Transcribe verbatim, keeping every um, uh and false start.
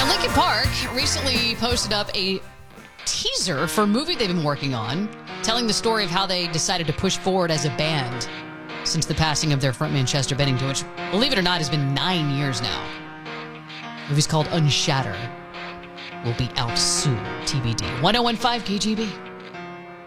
Now, Linkin Park recently posted up a teaser for a movie they've been working on, telling the story of how they decided to push forward as a band since the passing of their frontman Chester Bennington, which, believe it or not, has been nine years now. The movie's called Unshatter. Will be out soon, T B D. ten fifteen K G B.